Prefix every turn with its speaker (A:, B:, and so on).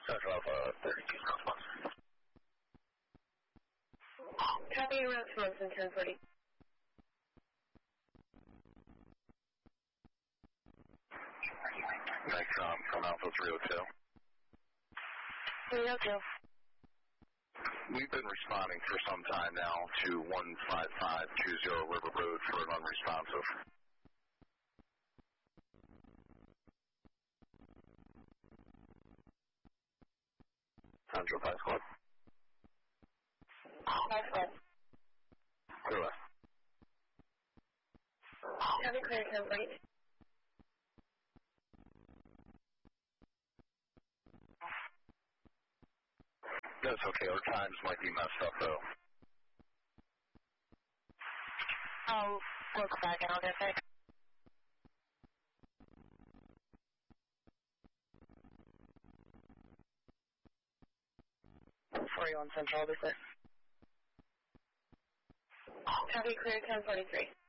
A: Central Alpha 32 southwest.
B: Copy around Smonson 1040.
A: Nikon from Alpha 302.
B: 302.
A: We've been responding for some time now to 15520 River Road for an unresponsive. Central 5 Squad.
B: 5 Squad.
A: Clear west.
B: Copy clear 1040.
A: That's okay, our times might be messed up though.
B: I'll look back and I'll get fixed. 41 Central, this is.
C: Copy, clear 1043.